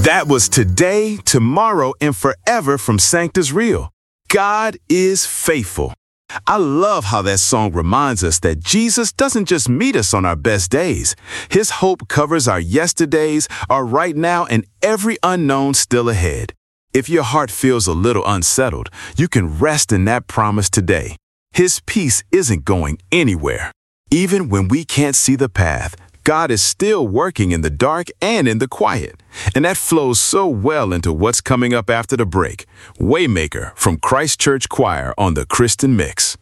That was Today, Tomorrow, and Forever from Sanctus Real. God is faithful. I love how that song reminds us that Jesus doesn't just meet us on our best days. His hope covers our yesterdays, our right now, and every unknown still ahead. If your heart feels a little unsettled, you can rest in that promise today. His peace isn't going anywhere. Even when we can't see the path, God is still working in the dark and in the quiet. And that flows so well into what's coming up after the break. Waymaker from Christ Church Choir on the Kristen Mix.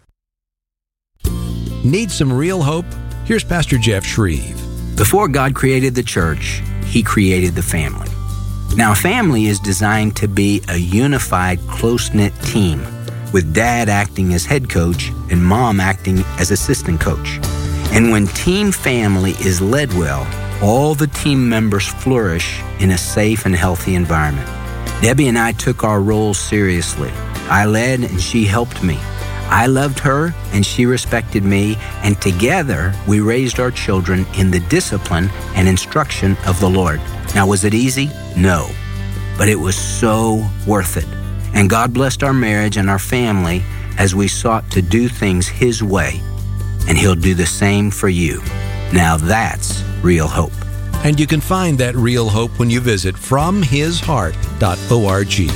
Need some real hope? Here's Pastor Jeff Shreve. Before God created the church, He created the family. Now, a family is designed to be a unified, close-knit team, with dad acting as head coach and mom acting as assistant coach. And when team family is led well, all the team members flourish in a safe and healthy environment. Debbie and I took our roles seriously. I led and she helped me. I loved her and she respected me, and together we raised our children in the discipline and instruction of the Lord. Now, was it easy? No. But it was so worth it. And God blessed our marriage and our family as we sought to do things His way. And He'll do the same for you. Now that's real hope. And you can find that real hope when you visit FromHisHeart.org.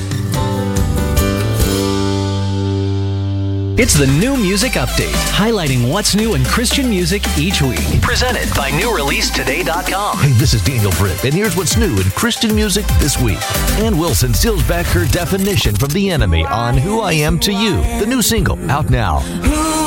It's the New Music Update, highlighting what's new in Christian music each week. Presented by NewReleaseToday.com. Hey, this is Daniel Britt, and here's what's new in Christian music this week. Ann Wilson seals back her definition from The Enemy on Who I Am to You, the new single, out now.